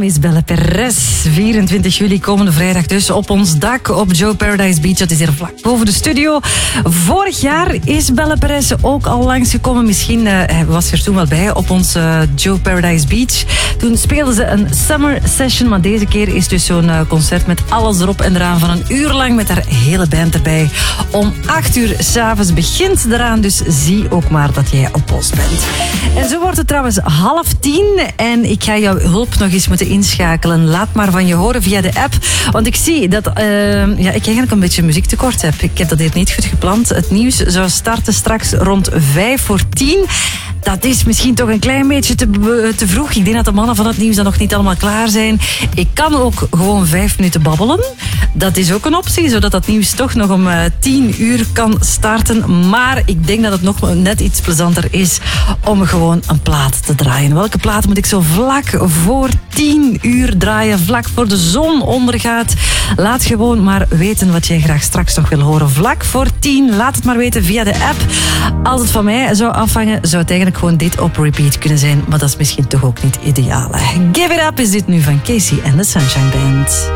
is Belle Perez. 24 juli, komende vrijdag dus, op ons dak op Joe Paradise Beach. Dat is hier vlak boven de studio. Vorig jaar is Belle Perez ook al langsgekomen. Misschien was er toen wel bij op ons Joe Paradise Beach. Toen speelden ze een summer session, maar deze keer is dus zo'n concert met alles erop en eraan van een uur lang met haar hele band erbij. Om 8 uur 's avonds begint eraan, dus zie ook maar dat jij op post bent. En zo wordt het trouwens 9:30 en ik ga jouw hulp nog eens moeten inschakelen. Laat maar van je horen via de app, want ik zie dat ik eigenlijk een beetje muziektekort heb. Ik heb dat hier niet goed gepland. Het nieuws zou starten straks rond 9:55. Dat is misschien toch een klein beetje te vroeg. Ik denk dat de mannen van het nieuws dan nog niet allemaal klaar zijn. Ik kan ook gewoon 5 minuten babbelen. Dat is ook een optie, zodat dat nieuws toch nog om 10 uur kan starten. Maar ik denk dat het nog net iets plezanter is om gewoon een plaat te draaien. Welke plaat moet ik zo vlak voor 10 uur draaien? Vlak voor de zon ondergaat. Laat gewoon maar weten wat jij graag straks nog wil horen. Vlak voor 10, laat het maar weten via de app. Als het van mij zou afhangen, zou het eigenlijk gewoon dit op repeat kunnen zijn. Maar dat is misschien toch ook niet ideaal. Give It Up is dit nu van Casey and the Sunshine Band.